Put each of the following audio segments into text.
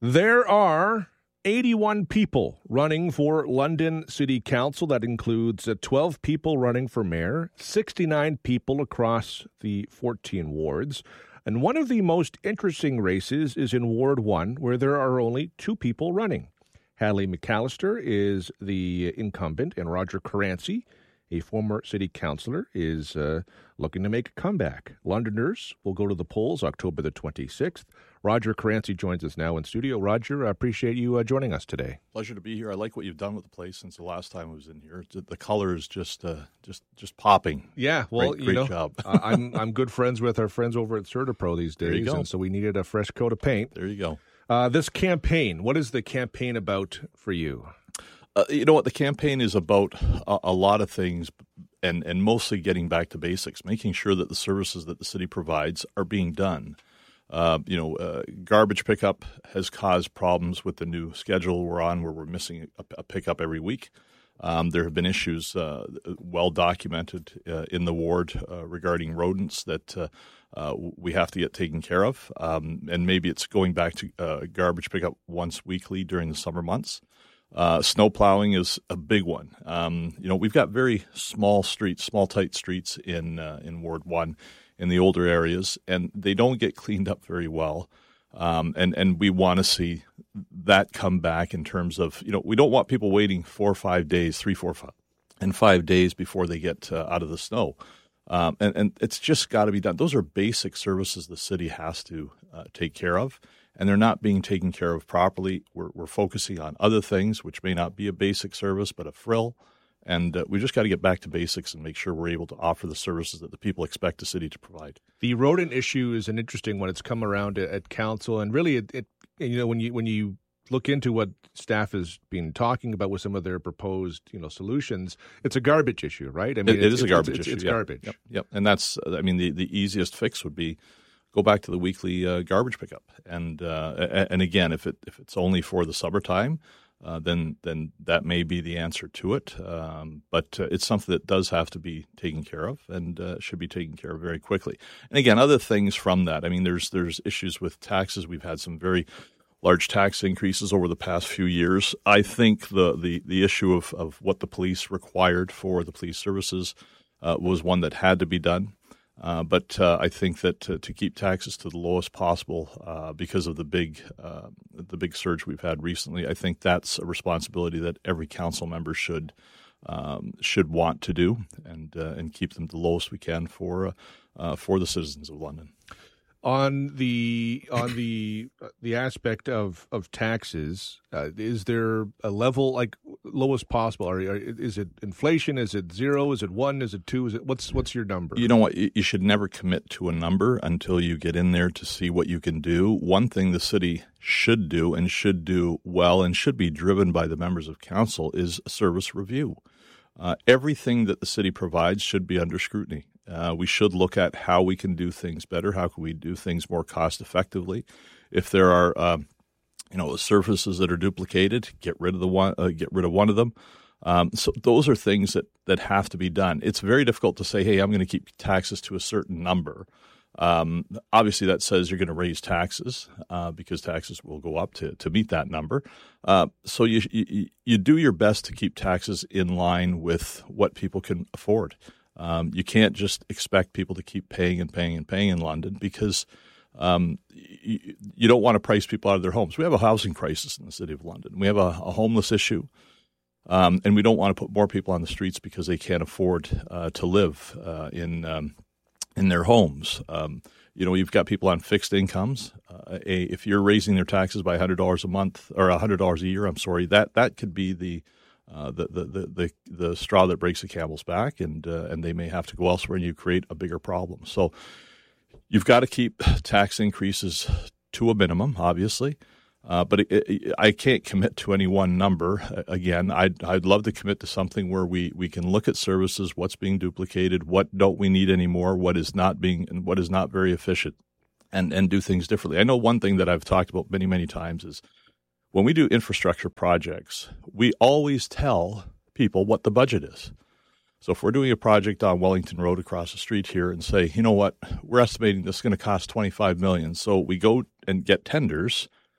There are 81 people running for London City Council. That includes 12 people running for mayor, 69 people across the 14 wards. And one of the most interesting races is in Ward 1, where there are only 2 people running. Hadley McAllister is the incumbent, and Roger Caranci, a former city councillor, is looking to make a comeback. Londoners will go to the polls October the 26th. Roger Caranci joins us now in studio. Roger, I appreciate you joining us today. Pleasure to be here. I like what you've done with the place since the last time I was in here. The color is just popping. Yeah, well, great job. I'm good friends with our friends over at CertaPro these days, There you go. And so we needed a fresh coat of paint. There you go. This campaign, what is the campaign about for you? You know what? The campaign is about a lot of things, and mostly getting back to basics, making sure that the services that the city provides are being done. Garbage pickup has caused problems with the new schedule we're on, where we're missing a pickup every week. There have been issues well documented in the ward regarding rodents that we have to get taken care of, and maybe it's going back to garbage pickup once weekly during the summer months. Snow plowing is a big one. We've got very small streets, small tight streets in Ward 1 in the older areas, and they don't get cleaned up very well. And we want to see that come back in terms of, we don't want people waiting 4 or 5 days, 3, 4, 5, and 5 days before they get out of the snow. And it's just got to be done. Those are basic services the city has to take care of, and they're not being taken care of properly. We're focusing on other things, which may not be a basic service, but a frill. And we just got to get back to basics and make sure we're able to offer the services that the people expect the city to provide. The rodent issue is an interesting one. It's come around at council, and really, when you look into what staff has been talking about with some of their proposed solutions, it's a garbage issue, right? I mean, it is a garbage issue. It's garbage. Yep. And that's, the easiest fix would be go back to the weekly garbage pickup. And again, if it's only for the summertime, then that may be the answer to it. But it's something that does have to be taken care of, and should be taken care of very quickly. And again, other things from that. I mean, there's issues with taxes. We've had some very large tax increases over the past few years. I think the issue of what the police required for the police services was one that had to be done. But I think that to keep taxes to the lowest possible because of the big surge we've had recently, I think that's a responsibility that every council member should want to do, and keep them the lowest we can for the citizens of London. On the aspect of taxes, is there a level like lowest possible? Is it inflation? Is it 0? Is it 1? Is it 2? What's your number? You know what? You should never commit to a number until you get in there to see what you can do. One thing the city should do, and should do well, and should be driven by the members of council, is a service review. Everything that the city provides should be under scrutiny. We should look at how we can do things better. How can we do things more cost effectively? If there are, surfaces that are duplicated, get rid of one of them. So those are things that have to be done. It's very difficult to say, hey, I'm going to keep taxes to a certain number. Obviously, that says you're going to raise taxes because taxes will go up to meet that number. So you do your best to keep taxes in line with what people can afford. You can't just expect people to keep paying and paying and paying in London, because you don't want to price people out of their homes. We have a housing crisis in the city of London. We have a homeless issue, and we don't want to put more people on the streets because they can't afford to live in their homes. You've got people on fixed incomes. If you're raising their taxes by $100 a month or $100 a year, that could be the straw that breaks the camel's back, and they may have to go elsewhere, and you create a bigger problem. So you've got to keep tax increases to a minimum, obviously, but I can't commit to any one number. Again, I'd love to commit to something where we can look at services, what's being duplicated, what don't we need anymore, what is not very efficient, and do things differently. I know one thing that I've talked about many, many times is, when we do infrastructure projects, we always tell people what the budget is. So if we're doing a project on Wellington Road across the street here and say, you know what, we're estimating this is going to cost $25 million. So we go and get tenders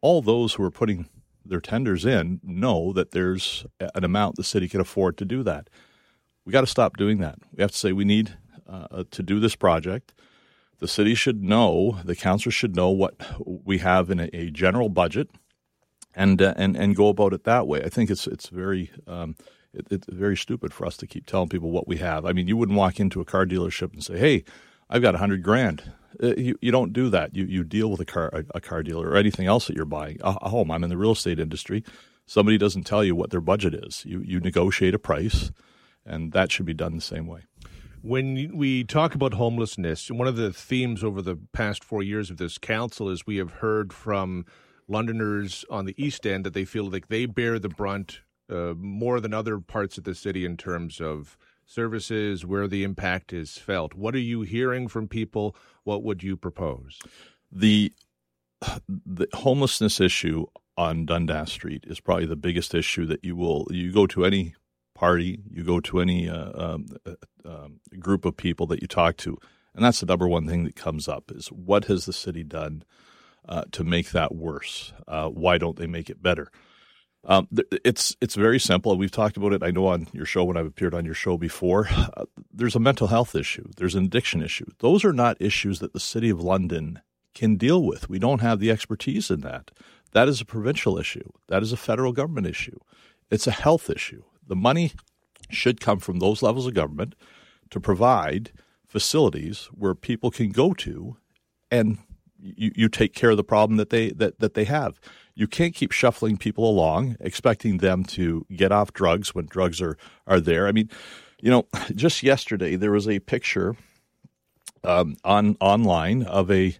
all those who are putting their tenders in know that there's an amount the city can afford to do that. We got to stop doing that. We have to say we need to do this project. The city should know, the council should know what we have in a general budget, and go about it that way. I think it's very it's very stupid for us to keep telling people what we have. I mean, you wouldn't walk into a car dealership and say, "Hey, I've got $100,000." You don't do that. You deal with a car dealer or anything else that you're buying. A home. I'm in the real estate industry. Somebody doesn't tell you what their budget is. You negotiate a price, and that should be done the same way. When we talk about homelessness, one of the themes over the past 4 years of this council is we have heard from Londoners on the East End that they feel like they bear the brunt more than other parts of the city in terms of services, where the impact is felt. What are you hearing from people? What would you propose? The homelessness issue on Dundas Street is probably the biggest issue that you go to any party, you go to any group of people that you talk to, and that's the number one thing that comes up is what has the city done to make that worse? Why don't they make it better? It's very simple. We've talked about it, I know, on your show when I've appeared on your show before. There's a mental health issue. There's an addiction issue. Those are not issues that the City of London can deal with. We don't have the expertise in that. That is a provincial issue. That is a federal government issue. It's a health issue. The money should come from those levels of government to provide facilities where people can go to and you take care of the problem that they have. You can't keep shuffling people along, expecting them to get off drugs when drugs are there. I mean, just yesterday there was a picture online of a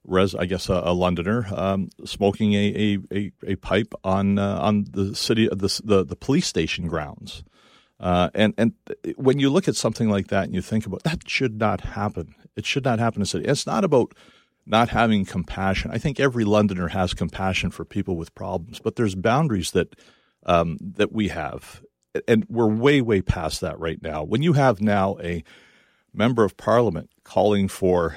Londoner smoking a pipe on the city the police station grounds. And when you look at something like that and you think about that, should not happen. It should not happen in the city. It's not about not having compassion. I think every Londoner has compassion for people with problems, but there's boundaries that we have, and we're way past that right now. When you have now a member of parliament calling for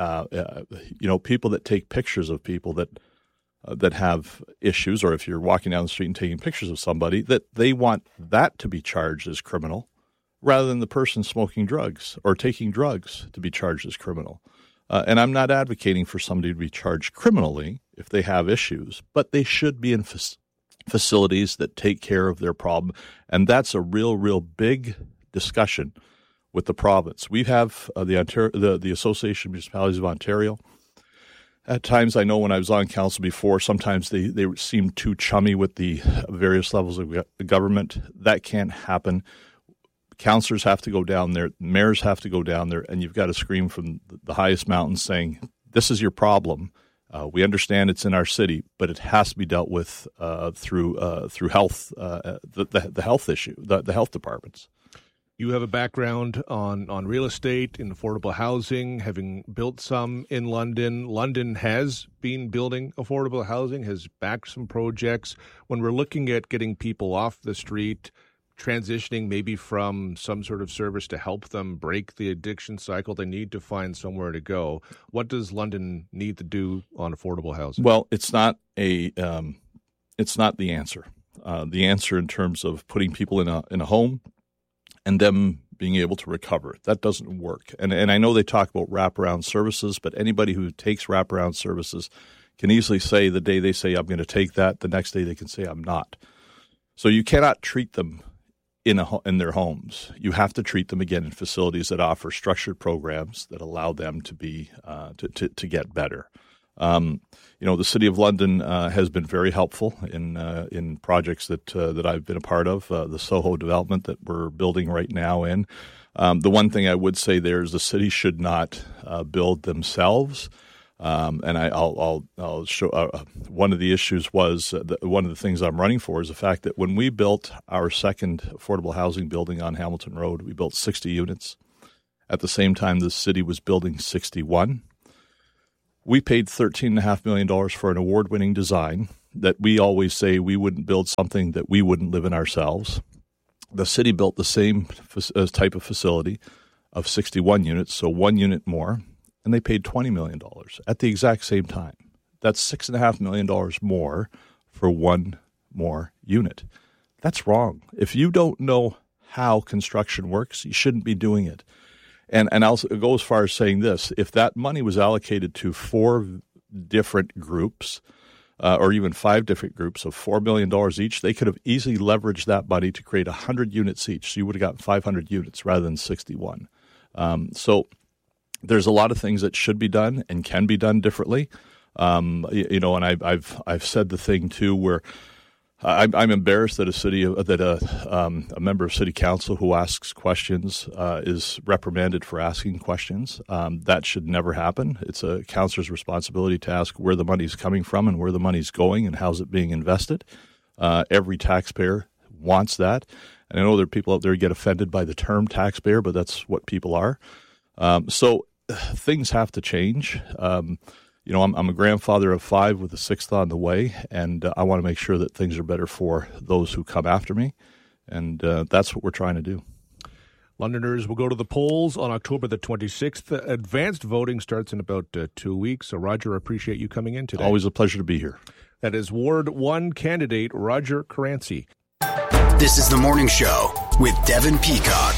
people that take pictures of people that have issues, or if you're walking down the street and taking pictures of somebody, that they want that to be charged as criminal rather than the person smoking drugs or taking drugs to be charged as criminal. And I'm not advocating for somebody to be charged criminally if they have issues, but they should be in facilities that take care of their problem. And that's a real big discussion with the province. We have the Association of Municipalities of Ontario. At times, I know when I was on council before, sometimes they seem too chummy with the various levels of government. That can't happen. Councillors have to go down there, mayors have to go down there, and you've got to scream from the highest mountains saying, this is your problem. We understand it's in our city, but it has to be dealt with through health, the health issue, the health departments. You have a background on real estate, in affordable housing, having built some in London. London has been building affordable housing, has backed some projects. When we're looking at getting people off the street, transitioning maybe from some sort of service to help them break the addiction cycle, they need to find somewhere to go. What does London need to do on affordable housing? Well, it's not the answer. The answer in terms of putting people in a home and them being able to recover, that doesn't work. And I know they talk about wraparound services, but anybody who takes wraparound services can easily say the day they say, I'm going to take that, the next day they can say, I'm not. So you cannot treat them in their homes. You have to treat them again in facilities that offer structured programs that allow them to be to get better. The City of London has been very helpful in projects that I've been a part of. The Soho development that we're building right now in. The one thing I would say there is the city should not build themselves. And I'll show one of the issues was one of the things I'm running for is the fact that when we built our second affordable housing building on Hamilton Road, we built 60 units. At the same time, the city was building 61. We paid $13.5 million for an award-winning design that we always say we wouldn't build something that we wouldn't live in ourselves. The city built the same type of facility of 61 units, so 1 unit more. And they paid $20 million at the exact same time. That's $6.5 million more for one more unit. That's wrong. If you don't know how construction works, you shouldn't be doing it. And I'll go as far as saying this. If that money was allocated to 4 different groups, or even 5 different groups of $4 million each, they could have easily leveraged that money to create 100 units each. So you would have gotten 500 units rather than 61. So there's a lot of things that should be done and can be done differently. And I've said the thing too where I'm embarrassed that a member of city council who asks questions is reprimanded for asking questions. That should never happen. It's a councilor's responsibility to ask where the money's coming from and where the money's going and how's it being invested. Every taxpayer wants that. And I know there are people out there who get offended by the term taxpayer, but that's what people are. So things have to change. I'm a grandfather of 5 with a 6th on the way, and I want to make sure that things are better for those who come after me, and that's what we're trying to do. Londoners will go to the polls on October the 26th. Advanced voting starts in about 2 weeks. So, Roger, I appreciate you coming in today. Always a pleasure to be here. That is Ward 1 candidate Roger Caranci. This is The Morning Show with Devin Peacock.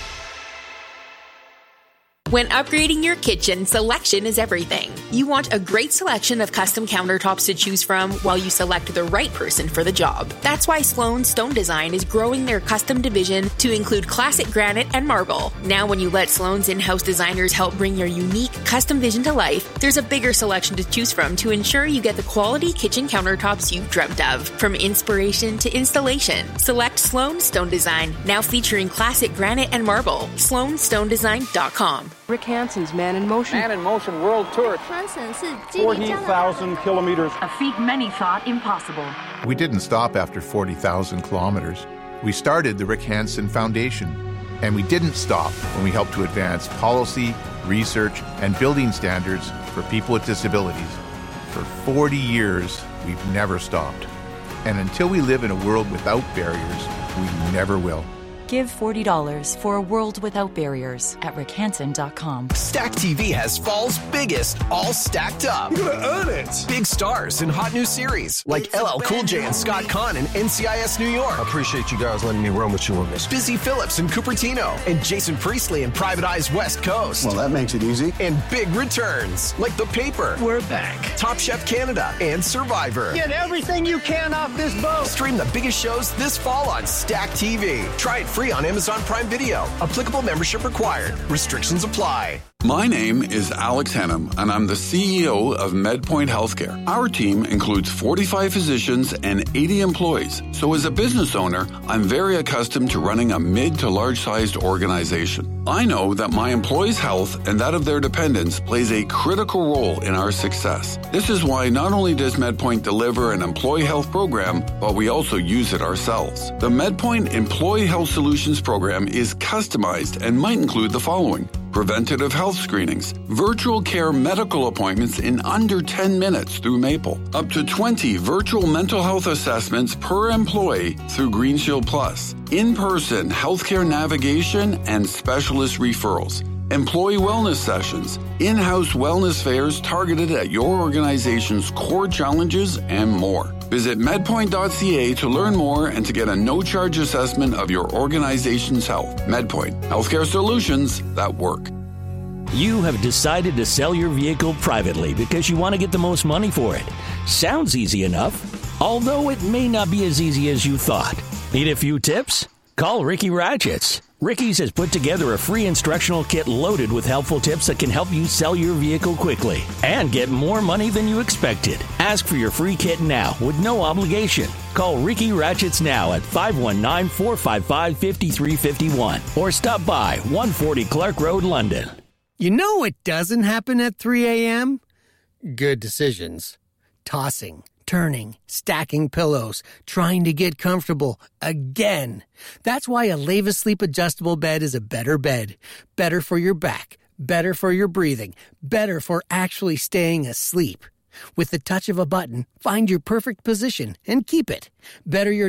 When upgrading your kitchen, selection is everything. You want a great selection of custom countertops to choose from while you select the right person for the job. That's why Sloan Stone Design is growing their custom division to include classic granite and marble. Now when you let Sloan's in-house designers help bring your unique custom vision to life, there's a bigger selection to choose from to ensure you get the quality kitchen countertops you've dreamt of. From inspiration to installation, select Sloan Stone Design, now featuring classic granite and marble. SloanStoneDesign.com. Rick Hansen's Man in Motion. Man in Motion World Tour. 40,000 kilometers. A feat many thought impossible. We didn't stop after 40,000 kilometers. We started the Rick Hansen Foundation. And we didn't stop when we helped to advance policy, research, and building standards for people with disabilities. For 40 years, we've never stopped. And until we live in a world without barriers, we never will. Give $40 for a world without barriers at rickhansen.com. Stack TV has fall's biggest, all stacked up. You're gonna earn it. Big stars in hot new series like LL Cool J and Scott Conn in NCIS New York. I appreciate you guys letting me run with you on this. Busy Phillips in Cupertino and Jason Priestley in Private Eye's West Coast. Well, that makes it easy. And big returns like The Paper. We're back. Top Chef Canada and Survivor. Get everything you can off this boat. Stream the biggest shows this fall on Stack TV. Try it free on Amazon Prime Video. Applicable membership required. Restrictions apply. My name is Alex Hennum, and I'm the CEO of MedPoint Healthcare. Our team includes 45 physicians and 80 employees. So as a business owner, I'm very accustomed to running a mid to large-sized organization. I know that my employees' health and that of their dependents plays a critical role in our success. This is why not only does MedPoint deliver an employee health program, but we also use it ourselves. The MedPoint Employee Health Solutions program is customized and might include the following: preventative health screenings, virtual care medical appointments in under 10 minutes through Maple, up to 20 virtual mental health assessments per employee through Green Shield Plus, in-person healthcare navigation and specialist referrals, employee wellness sessions, in-house wellness fairs targeted at your organization's core challenges, and more. Visit medpoint.ca to learn more and to get a no-charge assessment of your organization's health. MedPoint, healthcare solutions that work. You have decided to sell your vehicle privately because you want to get the most money for it. Sounds easy enough, although it may not be as easy as you thought. Need a few tips? Call Ricky Ratchets. Ricky's has put together a free instructional kit loaded with helpful tips that can help you sell your vehicle quickly and get more money than you expected. Ask for your free kit now with no obligation. Call Ricky Ratchets now at 519-455-5351 or stop by 140 Clark Road, London. You know what doesn't happen at 3 a.m.? Good decisions. Tossing, turning, stacking pillows, trying to get comfortable again. That's why a Leva Sleep Adjustable Bed is a better bed. Better for your back, better for your breathing, better for actually staying asleep. With the touch of a button, find your perfect position and keep it. Better your